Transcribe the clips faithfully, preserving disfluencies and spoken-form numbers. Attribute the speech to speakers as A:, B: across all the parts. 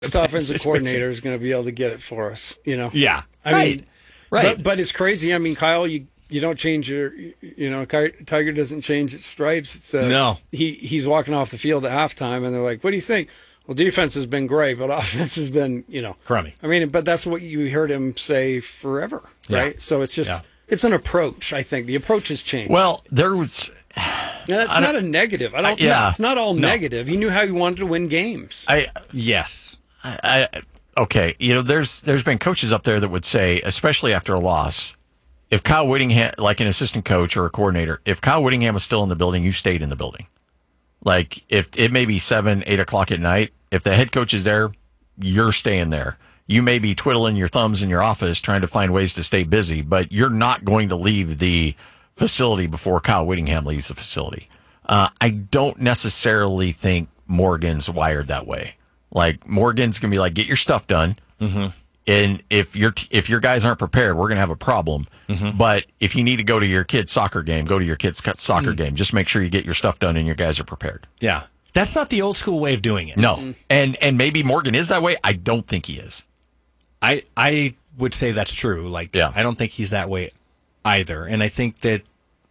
A: This offensive coordinator is going to be able to get it for us, you know?
B: Yeah.
A: I
B: right.
A: mean,
B: right.
A: But, but it's crazy. I mean, Kyle, you you don't change your, you know, Tiger doesn't change its stripes. It's uh,
B: No.
A: He, he's walking off the field at halftime, and they're like, what do you think? Well, defense has been great, but offense has been, you know.
B: Crummy.
A: I mean, but that's what you heard him say forever, right?
B: Yeah.
A: So it's just,
B: Yeah.
A: it's an approach, I think. The approach has changed.
C: Well, there was...
A: Now, that's not a negative. I don't.
C: I, yeah.
A: No, it's not all
B: No.
A: negative. He knew how he wanted to win games.
C: I
B: Yes.
C: I, I okay, you know, there's there's been coaches up there that would say, especially after a loss, if Kyle Whittingham, like an assistant coach or a coordinator, if Kyle Whittingham was still in the building, you stayed in the building. Like if it may be seven, eight o'clock at night, if the head coach is there, you're staying there. You may be twiddling your thumbs in your office trying to find ways to stay busy, but you're not going to leave the facility before Kyle Whittingham leaves the facility. Uh, I don't necessarily think Morgan's wired that way. Like Morgan's gonna be like, get your stuff done, mm-hmm. and if your if your guys aren't prepared, we're gonna have a problem. Mm-hmm. But if you need to go to your kid's soccer game, go to your kid's soccer mm-hmm. game. Just make sure you get your stuff done and your guys are prepared.
B: Yeah, that's not the old school way of doing it.
C: No, mm-hmm. and and maybe Morgan is that way. I don't think he is.
B: I I would say that's true. Like, yeah. I don't think he's that way either, and I think that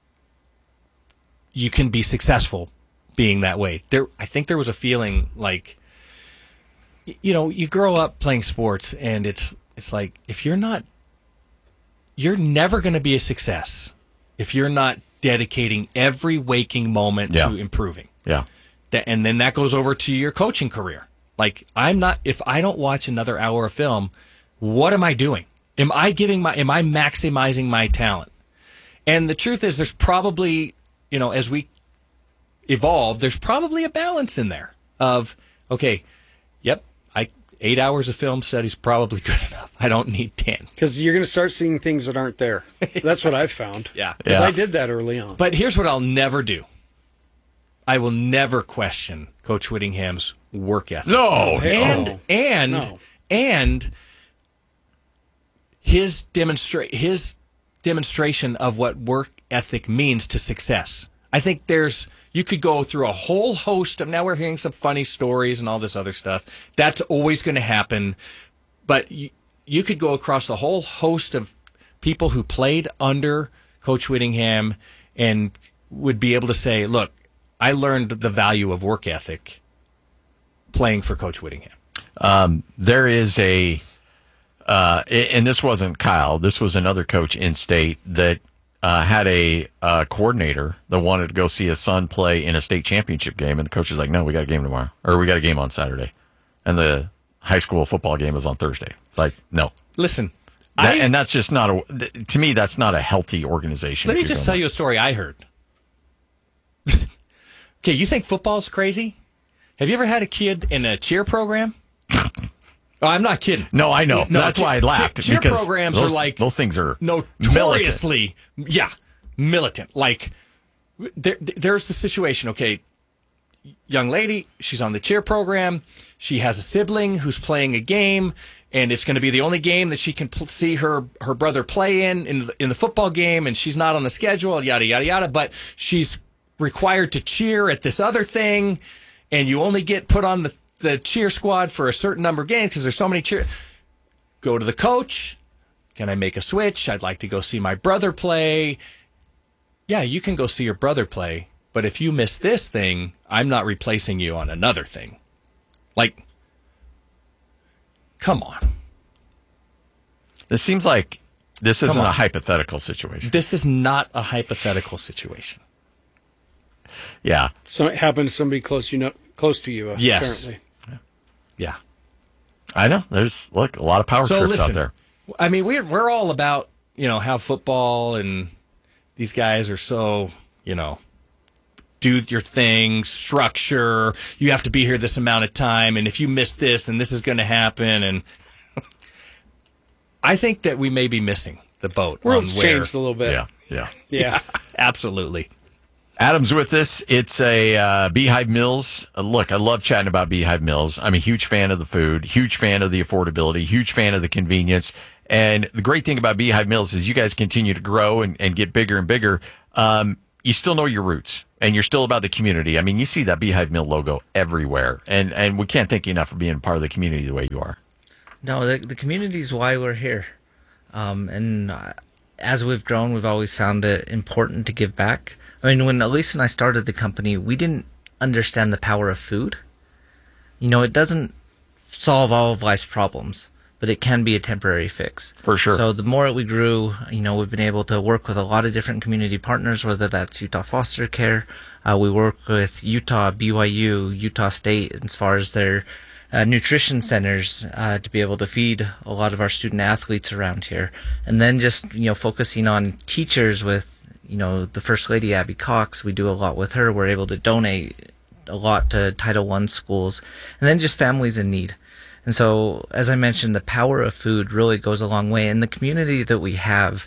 B: you can be successful being that way. There, I think there was a feeling like, you know, you grow up playing sports, and it's it's like if you're not, you're never going to be a success if you're not dedicating every waking moment
C: yeah.
B: to improving.
C: Yeah,
B: that, and then that goes over to your coaching career. Like, I'm not, if I don't watch another hour of film, what am I doing? Am I giving my, am I maximizing my talent? And the truth is, there's probably, you know, as we evolve, there's probably a balance in there of, okay, yep, I eight hours of film study is probably good enough. I don't need ten.
A: Because you're going to start seeing things that aren't there. That's what I've found.
B: Yeah.
A: Because
C: yeah.
A: I did that early on.
B: But here's what I'll never do. I will never question Coach Whittingham's work ethic.
C: No.
B: And,
A: no.
B: and,
A: no.
B: and his demonstra- his demonstration of what work ethic means to success. I think there's, you could go through a whole host of, now we're hearing some funny stories and all this other stuff. That's always going to happen. But you, you could go across a whole host of people who played under Coach Whittingham and would be able to say, look, I learned the value of work ethic playing for Coach Whittingham.
C: Um, there is a, uh, and this wasn't Kyle, this was another coach in state that Uh, had a uh, coordinator that wanted to go see his son play in a state championship game, and the coach was like, no, we got a game tomorrow, or we got a game on Saturday. And the high school football game is on Thursday. It's like, no.
B: Listen.
C: That,
B: I,
C: and that's just not a, to me, that's not a healthy organization.
B: Let me just tell
C: that.
B: you a story I heard. Okay, you think football's crazy? Have you ever had a kid in a cheer program? Oh, I'm not kidding.
C: No, I know. No, that's
B: cheer,
C: why I laughed.
B: Cheer
C: because
B: programs
C: those,
B: are like
C: those things are
B: notoriously,
C: militant.
B: yeah, militant. Like there, there's the situation. Okay, young lady, she's on the cheer program. She has a sibling who's playing a game, and it's going to be the only game that she can pl- see her her brother play in in the, in the football game, and she's not on the schedule. Yada yada yada. But she's required to cheer at this other thing, and you only get put on the the cheer squad for a certain number of games because there's so many cheer. Go to the coach. Can I make a switch? I'd like to go see my brother play. Yeah, you can go see your brother play, but if you miss this thing, I'm not replacing you on another thing. Like, come on.
C: This seems like this
B: Come
C: isn't
B: on.
C: a hypothetical situation.
B: This is not a hypothetical situation.
C: Yeah.
A: So it happened to somebody close you know close to you. Uh,
B: Yes.
A: Apparently.
B: Yeah.
C: I know. There's, look, a lot of power
B: So
C: trips
B: listen,
C: out there.
B: I mean, we're we're all about, you know, how football and these guys are so, you know, do your thing, structure. You have to be here this amount of time, and if you miss this, then this is going to happen. And I think that we may be missing the boat.
A: World's
B: on where,
A: changed a little bit.
C: Yeah. Yeah.
A: Yeah.
B: Absolutely.
C: Adam's with us. It's a uh, Beehive Mills. Uh, look, I love chatting about Beehive Mills. I'm a huge fan of the food, huge fan of the affordability, huge fan of the convenience. And the great thing about Beehive Mills is you guys continue to grow and, and get bigger and bigger. Um, you still know your roots and you're still about the community. I mean, you see that Beehive Mill logo everywhere, and, and we can't thank you enough for being part of the community the way you are.
D: No, the, the community is why we're here. Um, and uh, as we've grown, we've always found it important to give back. I mean, when Elise and I started the company, we didn't understand the power of food. You know, it doesn't solve all of life's problems, but it can be a temporary fix.
C: For sure.
D: So the more we grew, you know, we've been able to work with a lot of different community partners, whether that's Utah Foster Care. Uh, we work with Utah, B Y U, Utah State as far as their uh, nutrition centers uh, to be able to feed a lot of our student athletes around here. And then just, you know, focusing on teachers with, you know, the First Lady, Abby Cox. We do a lot with her. We're able to donate a lot to Title One schools. And then just families in need. And so, as I mentioned, the power of food really goes a long way. And the community that we have,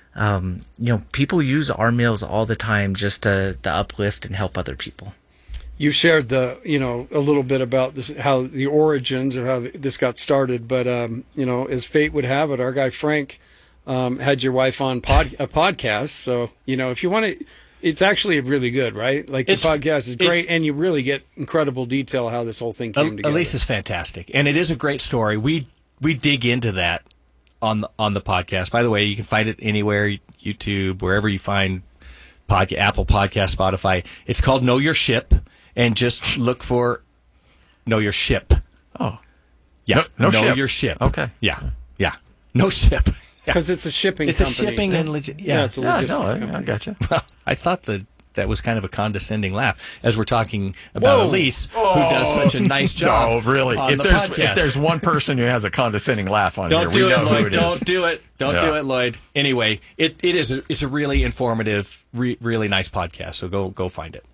D: um, you know, people use our meals all the time just to, to uplift and help other people.
A: You've shared the, you know, a little bit about this, how the origins of how this got started. But, um, you know, as fate would have it, our guy Frank um, had your wife on pod, a podcast. So, you know, if you want to, it's actually really good, right? Like the
B: It's-
A: podcast is great,
B: it's-
A: and you really get incredible detail how this whole thing came together.
B: Elise is fantastic, and it is a great story. We we dig into that on the on the podcast. By the way, you can find it anywhere, YouTube, wherever you find pod, Apple Podcast, Spotify. It's called Know Your Ship, and just look for Know Your Ship.
C: Oh.
B: Yeah,
C: No- no
B: Know
C: ship.
B: Your Ship.
C: Okay.
B: Yeah, yeah, No Ship. Yeah.
A: Because it's a shipping
B: It's a
A: company.
B: shipping and legit.
A: Yeah,
B: Yeah,
A: it's a
C: Yeah,
A: logistics
C: no, I,
A: company.
C: I gotcha.
B: Well, I thought that that was kind of a condescending laugh as we're talking about
A: Whoa.
B: Elise, who does such a nice job.
C: No, really.
B: on
C: If
B: the
C: there's
B: podcast.
C: if there's one person who has a condescending laugh on
B: Don't
C: here,
B: do
C: we
B: it,
C: know who
B: Lloyd.
C: it
B: Don't
C: is.
B: do it. Don't
C: Yeah.
B: do it, Lloyd. Anyway, it, it is a, it's a really informative, re, really nice podcast. So go go find it.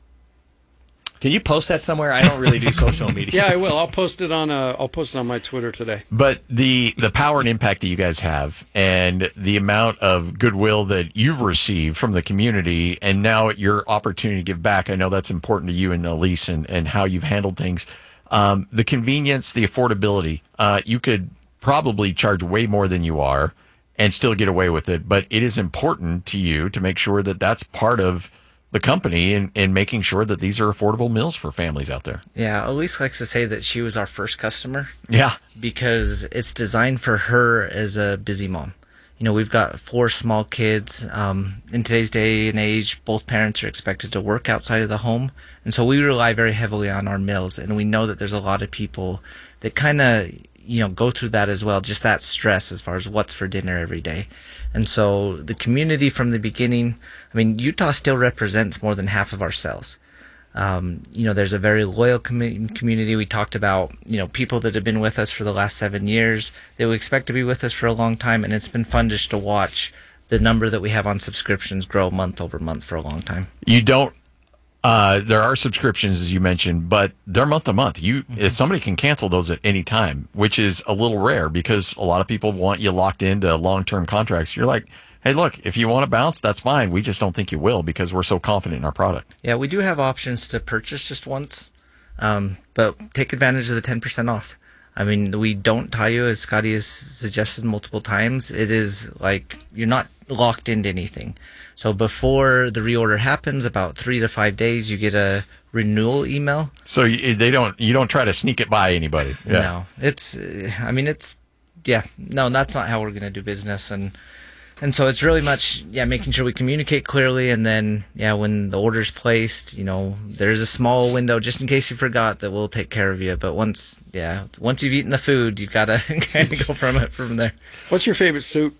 B: Can you post that somewhere? I don't really do social media.
A: Yeah, I will. I'll post it on. Uh, I'll post it on my Twitter today.
C: But the the power and impact that you guys have, and the amount of goodwill that you've received from the community, and now your opportunity to give back, I know that's important to you and Elise, and, and how you've handled things. Um, the convenience, the affordability. Uh, you could probably charge way more than you are and still get away with it, but it is important to you to make sure that that's part of the company in, in making sure that these are affordable meals for families out there.
D: Yeah, Elise likes to say that she was our first customer
C: Yeah.
D: because it's designed for her as a busy mom. You know, we've got four small kids. Um, in today's day and age, both parents are expected to work outside of the home. And so we rely very heavily on our meals. And we know that there's a lot of people that kind of, you know, go through that as well, just that stress as far as what's for dinner every day. And so the community from the beginning, I mean, Utah still represents more than half of our sales. Um, you know, there's a very loyal com- community. We talked about, you know, people that have been with us for the last seven years. They would expect to be with us for a long time, and it's been fun just to watch the number that we have on subscriptions grow month over month for a long time.
C: You don't. Uh, there are subscriptions, as you mentioned, but they're month to month. You, if somebody can cancel those at any time, which is a little rare because a lot of people want you locked into long-term contracts. You're like, hey, look, if you want to bounce, that's fine. We just don't think you will because we're so confident in our product.
D: Yeah, we do have options to purchase just once, um, but take advantage of the ten percent off. I mean, we don't tie you, as Scotty has suggested multiple times. It is like you're not locked into anything. So before the reorder happens, about three to five days, you get a renewal email.
C: So you, they don't. You don't try to sneak it by anybody. Yeah.
D: No, it's. uh, I mean, it's. Yeah, no, that's not how we're going to do business, and and so it's really much yeah, making sure we communicate clearly, and then yeah, when the order's placed, you know, there's a small window just in case you forgot that we'll take care of you. But once yeah, once you've eaten the food, you've got to kind of go from it from there.
A: What's your favorite soup?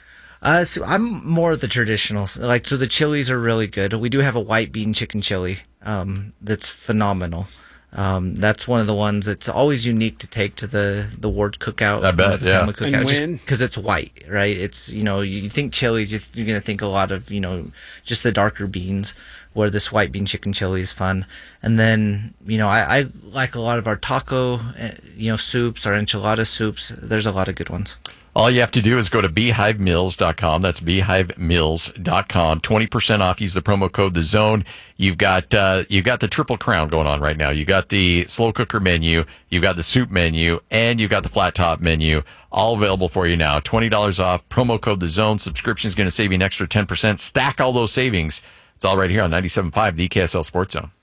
D: Uh, so I'm more of the traditionals. Like, so the chilies are really good. We do have a white bean chicken chili um, that's phenomenal. Um, that's one of the ones that's always unique to take to the, the ward cookout.
C: I bet,
D: or the
C: yeah.
D: family
A: And
D: cookout,
A: when?
D: because it's white, right? It's, you know, you think chilies, you're, you're going to think a lot of, you know, just the darker beans, where this white bean chicken chili is fun. And then, you know, I, I like a lot of our taco, uh, you know, soups, our enchilada soups. There's a lot of good ones.
C: All you have to do is go to beehive mills dot com. That's beehive mills dot com. twenty percent off. Use the promo code The Zone. You've got uh, you've got the Triple Crown going on right now. You got the slow cooker menu. You've got the soup menu, and you've got the flat top menu. All available for you now. twenty dollars off. Promo code The Zone. Subscription is going to save you an extra ten percent. Stack all those savings. It's all right here on ninety-seven point five, the K S L Sports Zone.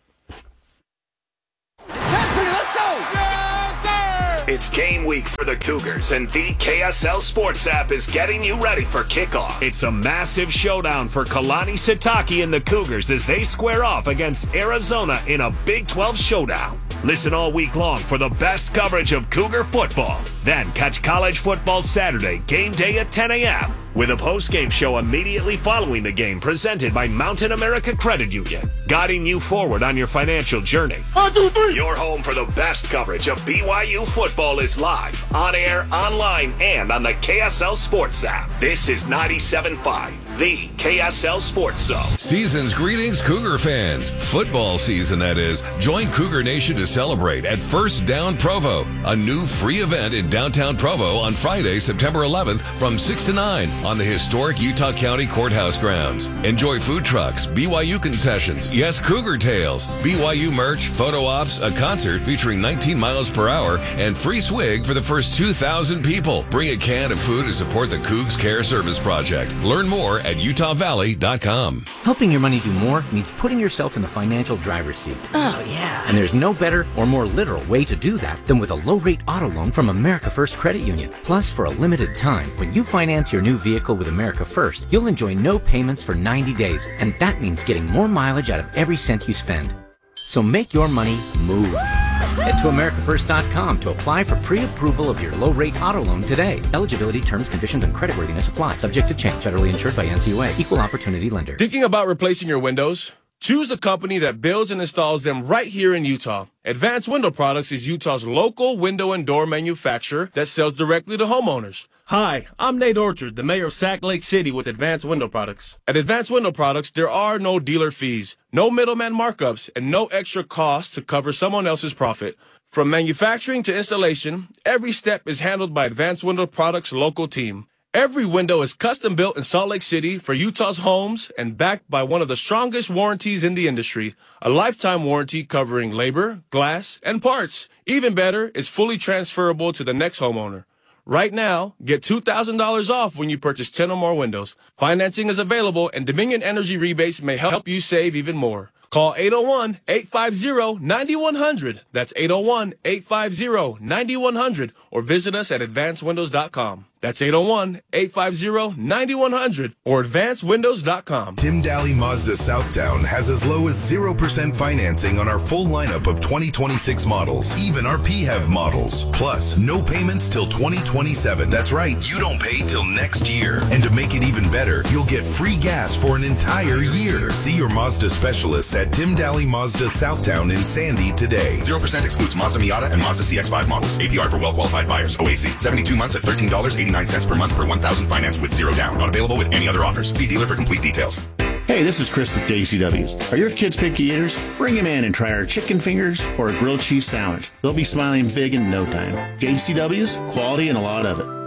E: It's game week for the Cougars, and the K S L Sports app is getting you ready for kickoff. It's a massive showdown for Kalani Sitake and the Cougars as they square off against Arizona in a Big twelve showdown. Listen all week long for the best coverage of Cougar football. Then catch college football Saturday, game day at ten a.m. with a post-game show immediately following the game presented by Mountain America Credit Union, guiding you forward on your financial journey. One, two, three. Your home for the best coverage of B Y U football is live, on air, online, and on the K S L Sports app. This is ninety-seven point five, the K S L Sports Zone.
F: Season's greetings, Cougar fans. Football season, that is. Join Cougar Nation to celebrate at First Down Provo, a new free event in downtown Provo on Friday, September eleventh from six to nine on the historic Utah County Courthouse grounds. Enjoy food trucks, B Y U concessions, yes, Cougar Tales, B Y U merch, photo ops, a concert featuring nineteen miles per hour, and free swig for the first two thousand people. Bring a can of food to support the Cougs Care Service Project. Learn more at utah valley dot com.
G: Helping your money do more means putting yourself in the financial driver's seat.
H: Oh, yeah.
G: And there's no better or more literal way to do that than with a low-rate auto loan from America First Credit Union. Plus, for a limited time, when you finance your new vehicle with America First, you'll enjoy no payments for ninety days, and that means getting more mileage out of every cent you spend. So make your money move. Head to america first dot com to apply for pre-approval of your low-rate auto loan today. Eligibility, terms, conditions, and creditworthiness apply. Subject to change. Federally insured by N C U A. Equal opportunity lender.
I: Thinking about replacing your windows? Choose a company that builds and installs them right here in Utah. Advanced Window Products is Utah's local window and door manufacturer that sells directly to homeowners. Hi, I'm Nate Orchard, the mayor of Sac Lake City with Advanced Window Products. At Advanced Window Products, there are no dealer fees, no middleman markups, and no extra costs to cover someone else's profit. From manufacturing to installation, every step is handled by Advanced Window Products' local team. Every window is custom built in Salt Lake City for Utah's homes and backed by one of the strongest warranties in the industry, a lifetime warranty covering labor, glass, and parts. Even better, it's fully transferable to the next homeowner. Right now, get two thousand dollars off when you purchase ten or more windows. Financing is available, and Dominion Energy rebates may help you save even more. Call eight oh one, eight five zero, nine one zero zero. That's eight oh one, eight five zero, nine one zero zero. Or visit us at advanced windows dot com. That's eight oh one, eight five zero, nine one zero zero or advanced windows dot com.
J: Tim Daly Mazda Southtown has as low as zero percent financing on our full lineup of twenty twenty-six models, even our P H E V models. Plus, no payments till twenty twenty-seven. That's right, you don't pay till next year. And to make it even better, you'll get free gas for an entire year. See your Mazda specialists at Tim Daly Mazda Southtown in Sandy today.
K: zero percent excludes Mazda Miata and Mazda C X five models. A P R for well-qualified buyers. O A C. seventy-two months at thirteen dollars and eighty-nine cents per month per one thousand financed with zero down. Not available with any other offers. See dealer for complete details.
L: Hey, this is Chris with J C W's. Are your kids picky eaters? Bring them in and try our chicken fingers or a grilled cheese sandwich. They'll be smiling big in no time. J C W's, quality and a lot of it.